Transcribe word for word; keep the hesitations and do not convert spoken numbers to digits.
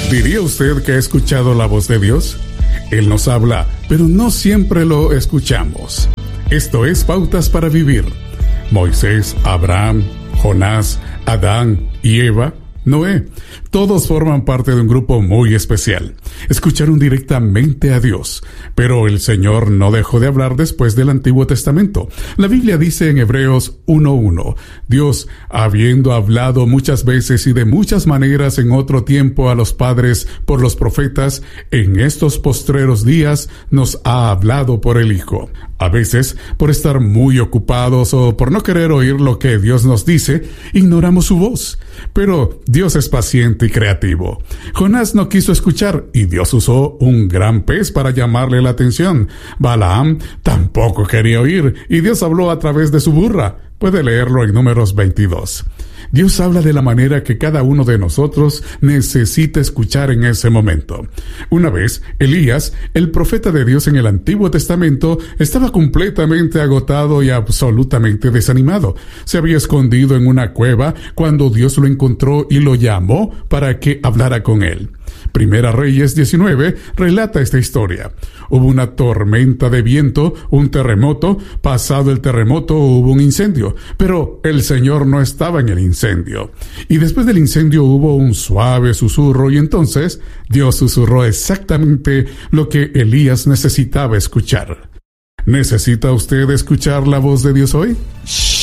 ¿Diría usted que ha escuchado la voz de Dios? Él nos habla, pero no siempre lo escuchamos. Esto es Pautas para Vivir. Moisés, Abraham, Jonás, Adán y Eva, Noé, todos forman parte de un grupo muy especial. Escucharon directamente a Dios, pero el Señor no dejó de hablar después del Antiguo Testamento. La Biblia dice en Hebreos uno uno, Dios, habiendo hablado muchas veces y de muchas maneras en otro tiempo a los padres por los profetas, en estos postreros días nos ha hablado por el Hijo. A veces, por estar muy ocupados o por no querer oír lo que Dios nos dice, ignoramos su voz. Pero Dios es paciente y creativo. Jonás no quiso escuchar y Dios usó un gran pez para llamarle la atención. Balaam tampoco quería oír y Dios habló a través de su burra. Puede leerlo en Números veintidós. Dios habla de la manera que cada uno de nosotros necesita escuchar en ese momento. Una vez, Elías, el profeta de Dios en el Antiguo Testamento, estaba completamente agotado y absolutamente desanimado. Se había escondido en una cueva cuando Dios lo encontró y lo llamó para que hablara con él. Primera Reyes diecinueve relata esta historia. Hubo una tormenta de viento, un terremoto, pasado el terremoto hubo un incendio, pero el Señor no estaba en el incendio. Y después del incendio hubo un suave susurro y entonces Dios susurró exactamente lo que Elías necesitaba escuchar. ¿Necesita usted escuchar la voz de Dios hoy? ¡Shh!